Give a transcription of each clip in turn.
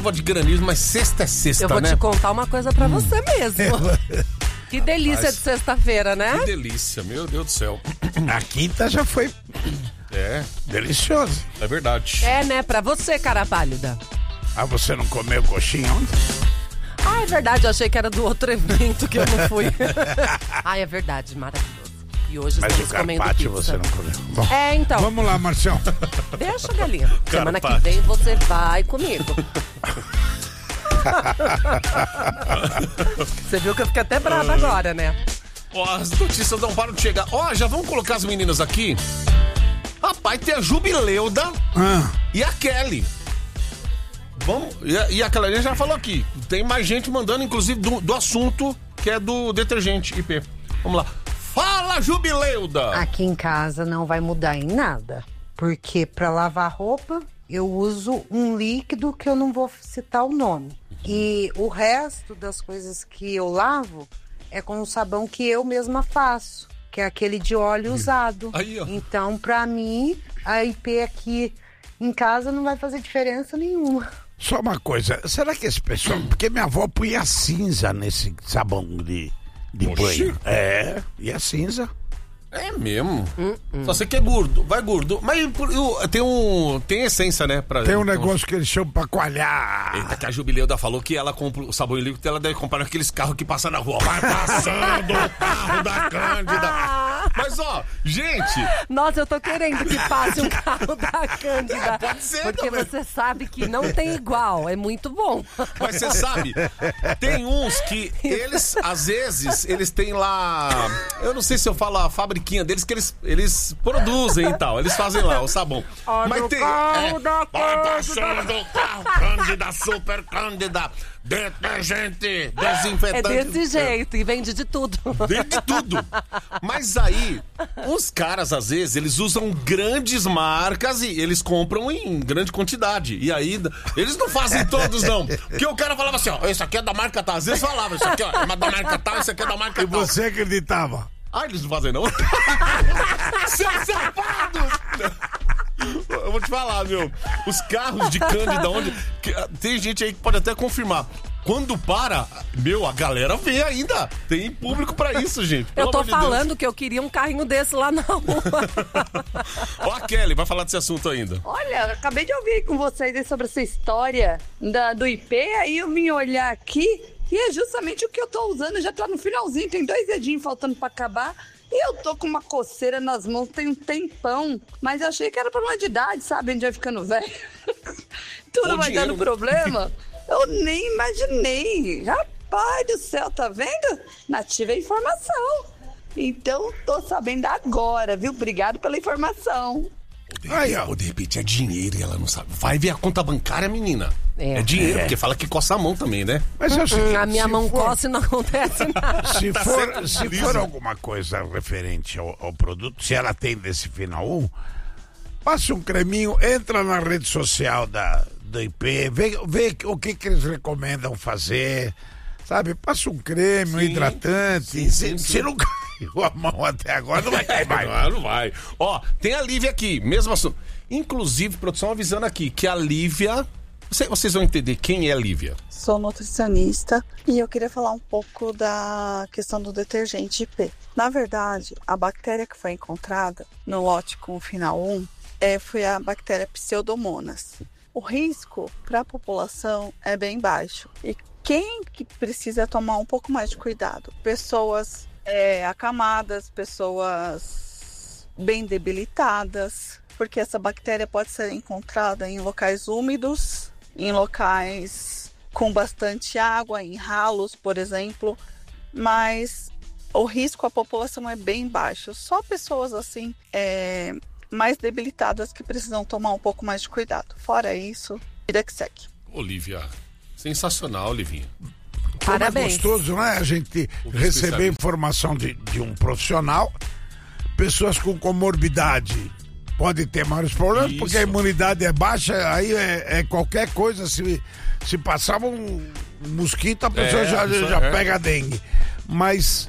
de granizo, mas sexta é sexta, né? Eu vou te contar uma coisa pra você mesmo. Que delícia de sexta-feira, né? Que delícia, meu Deus do céu. A quinta já foi deliciosa. É verdade. É, né? Pra você, cara pálida. Ah, você não comeu coxinha ontem? Ah, é verdade, eu achei que era do outro evento que eu não fui. Ah, é verdade, maravilhoso. E hoje Mas o estamos comendo carpaccio pizza. você não comeu. Bom, Então. vamos lá, Marcião. Deixa, galinha. Semana que Carpaccio. vem você vai comigo. Você viu que eu fiquei até brava agora, né? Ó, as notícias não param de chegar. Ó, já vamos colocar as meninas aqui? Rapaz, tem a Jubileuda e a Kelly. Vamos, e a Kelly já falou aqui. Tem mais gente mandando, inclusive, do assunto que é do detergente IP. Vamos lá. Fala, Jubileuda! Aqui em casa não vai mudar em nada. Porque para lavar roupa, eu uso um líquido que eu não vou citar o nome. E o resto das coisas que eu lavo é com o sabão que eu mesma faço, que é aquele de óleo usado. Aí, ó. Então, para mim, a IP aqui em casa não vai fazer diferença nenhuma. Só uma coisa, será que esse pessoal... Porque minha avó punha cinza nesse sabão de banho. É, e a cinza. É mesmo? Só sei que é gordo. Vai gordo. Mas tem essência, né? Tem um negócio que eles chamam pra coalhar. Eita, que a Jubileuda falou que ela compra o sabão em líquido, ela deve comprar aqueles carros que passam na rua. Vai passando o carro da Cândida. Mas, ó, gente... Nossa, eu tô querendo que passe um carro da Cândida. Pode ser porque também. você sabe que não tem igual. É muito bom. Mas você sabe, tem uns que eles, às vezes, eles têm lá... Eu não sei se eu falo a fabriquinha deles, que eles produzem e tal. Eles fazem lá o sabão. Mas tem... vai passando o carro Cândida, Super Cândida, detergente, É desinfetante. desse jeito. E vende de tudo. De tudo. Mas aí, os caras, às vezes, eles usam grandes marcas e eles compram em grande quantidade. E aí, eles não fazem todos, não. Porque o cara falava assim, ó, esse aqui é da marca tal. Às vezes falava, isso aqui ó, é da marca tal, esse aqui é da marca E tal. você acreditava? Ah, eles não fazem, não? Seus safados! Eu vou te falar, meu. Os carros de Cândida, tem gente aí que pode até confirmar. Quando para, a galera vê ainda. Tem público pra isso, gente. Eu tô Pelo amor de Deus. falando que eu queria um carrinho desse lá na rua. Ó, a Kelly vai falar desse assunto ainda. Olha, acabei de ouvir com vocês aí sobre essa história do IP, aí eu vim olhar aqui e é justamente o que eu tô usando, já tá no finalzinho, tem 2 dedinhos faltando pra acabar. E eu tô com uma coceira nas mãos tem um tempão, mas eu achei que era problema de idade, sabe? A gente vai ficando velho. Tudo vai dinheiro, dando problema. Eu nem imaginei. Rapaz do céu, tá vendo? Nativa é informação. Então, tô sabendo agora, viu? Obrigado pela informação. Aí, ó. Ou de repente é dinheiro e ela não sabe. Vai ver a conta bancária, menina. É dinheiro, porque fala que coça a mão também, né? Mas é o seguinte, A minha se mão for- coça e não acontece nada. Se Tá for, sempre se liso. for alguma coisa referente ao produto, se ela tem desse final 1, passe um creminho, entra na rede social da IP, vê o que eles recomendam fazer, sabe? Passa um creme, um hidratante. Se não caiu a mão até agora, não vai cair mais. Não vai. Ó, tem a Lívia aqui, mesmo assunto. Inclusive, produção avisando aqui que a Lívia... Vocês vão entender quem é a Lívia. Sou nutricionista e eu queria falar um pouco da questão do detergente IP. Na verdade, a bactéria que foi encontrada no lote com o final 1 foi a bactéria Pseudomonas. O risco para a população é bem baixo. E quem que precisa tomar um pouco mais de cuidado? Pessoas acamadas, pessoas bem debilitadas, porque essa bactéria pode ser encontrada em locais úmidos, em locais com bastante água, em ralos, por exemplo, mas o risco à população é bem baixo. Só pessoas assim mais debilitadas que precisam tomar um pouco mais de cuidado. Fora isso, vida que segue. Olivia, sensacional, Livinha. Parabéns. É gostoso, não é? A gente receber informação de um profissional. Pessoas com comorbidade podem ter maiores problemas, porque a imunidade é baixa, aí é qualquer coisa. Se passar um mosquito, a pessoa já pega a dengue. Mas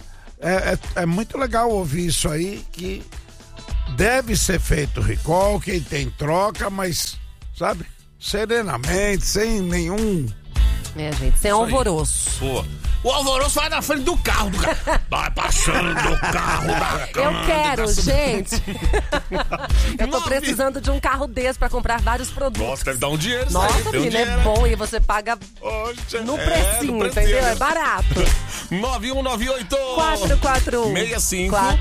é muito legal ouvir isso aí, que deve ser feito recall, quem tem troca, mas, sabe? serenamente, sem nenhum... gente, sem alvoroço. Pô. O alvoroço vai na frente do carro. Vai passando o carro da Eu quero, gente. Eu tô precisando de um carro desse pra comprar vários produtos. Nossa, deve dar um dinheiro. Nossa, menina, é bom e você paga no precinho, entendeu? É barato. 9198 441 65